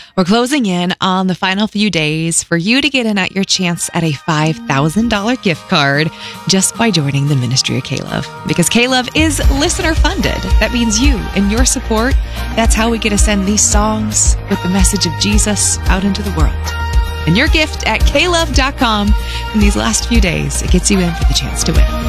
We're closing in on the final few days for you to get in at your chance at a $5,000 gift card just by joining the Ministry of K-Love. Because K-Love is listener funded. That means you and your support. That's how we get to send these songs with the message of Jesus out into the world. And your gift at klove.com in these last few days, it gets you in for the chance to win.